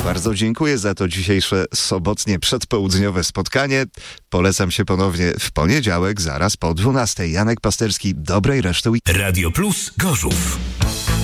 Bardzo dziękuję za to dzisiejsze sobotnie przedpołudniowe spotkanie. Polecam się ponownie w poniedziałek, zaraz po 12:00. Janek Pasterski, dobrej reszty. Radio Plus Gorzów.